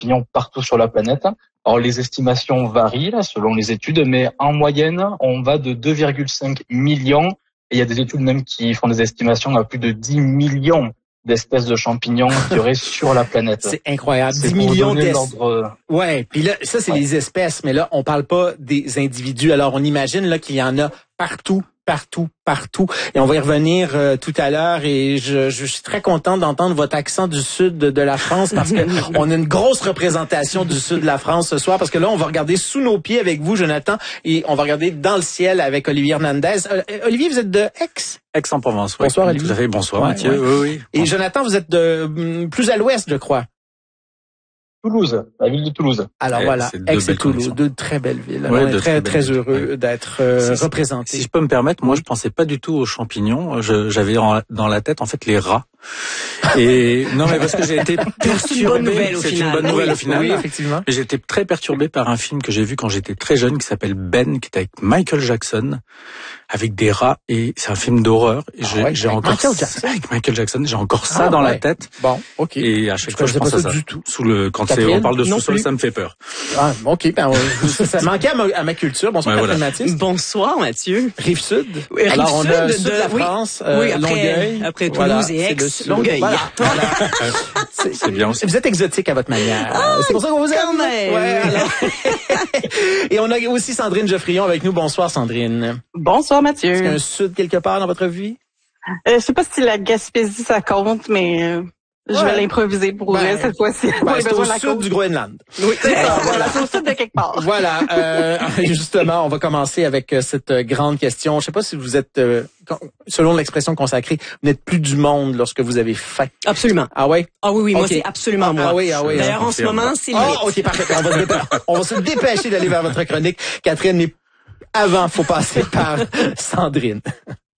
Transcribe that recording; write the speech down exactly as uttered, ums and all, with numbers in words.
champignons partout sur la planète. Alors les estimations varient là, selon les études, mais en moyenne, on va de deux virgule cinq millions. Et il y a des études même qui font des estimations à plus de dix millions d'espèces de champignons qu'il y aurait sur la planète. C'est incroyable. C'est dix millions d'espèces. l'ordre... Ouais, puis là, ça, c'est ouais. les espèces, mais là, on parle pas des individus. Alors, on imagine là qu'il y en a partout, partout, partout. Et on va y revenir euh, tout à l'heure. Et je, je suis très contente d'entendre votre accent du sud de, de la France parce que on a une grosse représentation du sud de la France ce soir. Parce que là, on va regarder sous nos pieds avec vous, Jonathan, et on va regarder dans le ciel avec Olivier Hernandez. Euh, Olivier, vous êtes de Aix? Aix-en-Provence, oui. Bonsoir, Olivier. Tout à fait. Bonsoir, ouais, Mathieu. Ouais. Oui, oui. Et bonsoir. Jonathan, vous êtes de plus à l'ouest, je crois. Toulouse, la ville de Toulouse. Alors et voilà, Aix et Toulouse, deux très belles villes. Ouais, on est très très, très heureux ouais. d'être euh, représentés. Si je peux me permettre, moi je pensais pas du tout aux champignons. Je, j'avais en, dans la tête en fait les rats. Et non mais parce que j'ai été perturbé. C'est une bonne nouvelle au C'est final. une bonne nouvelle oui, au final. Oui, effectivement. J'ai été très perturbé par un film que j'ai vu quand j'étais très jeune qui s'appelle Ben, qui est avec Michael Jackson, avec des rats, et c'est un film d'horreur. Et ah j'ai, ouais, j'ai avec encore Michael ça, Jackson. avec Michael Jackson, j'ai encore ça ah, dans ouais. la tête. Bon, ok. Et à chaque je fois je pense à ça. Du tout. Sous le quand c'est, on parle de sous-sol, ça me fait peur. Ah, ok, ben ça, ça manquait à ma, à ma culture. Bonsoir, ouais, Catherine voilà. Mathis. Bonsoir, Mathieu. Rive-Sud. Oui, Rive-Sud. Alors, on a le sud de, de la oui, France, euh, oui, après, Longueuil. après Toulouse voilà, et Aix, Longueuil. Voilà. voilà. c'est, c'est bien aussi. Vous êtes exotique à votre manière. Ah, c'est pour ça qu'on vous aime. Même. Ouais, alors. Et on a aussi Sandrine Geoffrion avec nous. Bonsoir, Sandrine. Bonsoir, Mathieu. Est-ce qu'il y a un sud quelque part dans votre vie? Euh, je sais pas si la Gaspésie, ça compte, mais euh, je ouais. vais l'improviser pour ben, cette fois-ci. Ben, c'est au sud du Groenland. Oui, c'est ça. Voilà, c'est au sud de quelque part. Voilà. Euh, justement, on va commencer avec cette grande question. Je sais pas si vous êtes, euh, selon l'expression consacrée, vous n'êtes plus du monde lorsque vous avez faim. Absolument. Ah ouais? Ah oui, oui, moi okay. c'est absolument ah, moi. Ah oui, ah oui. D'ailleurs, en ce moment, c'est limite. Ah, ok, parfait. On va, se dépêcher, on va se dépêcher d'aller vers votre chronique. Catherine, mais avant, faut passer par Sandrine.